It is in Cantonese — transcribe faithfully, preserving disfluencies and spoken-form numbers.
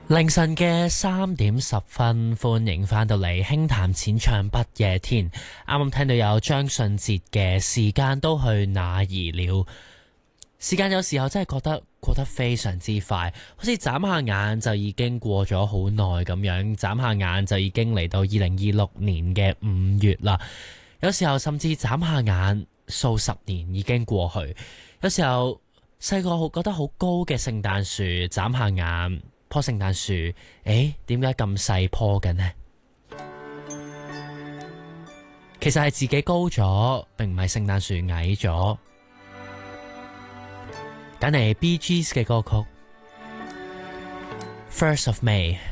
凌晨嘅三點十分，歡迎翻到嚟輕談淺唱不夜天。啱啱聽到有張信哲嘅時間都去哪兒了。時間有時候真係覺得過得非常之快，好似眨下眼就已經過咗好耐咁樣，眨下眼就已經嚟到二零二六年嘅五月啦。有時候甚至眨下眼數十年已經過去。有時候細個覺得好高嘅聖誕樹，眨下眼棵聖誕樹，誒，點解咁細棵嘅呢？其實係自己高咗，並唔係聖誕樹矮咗。揀嚟 Bee Gees 嘅歌曲《First of May》。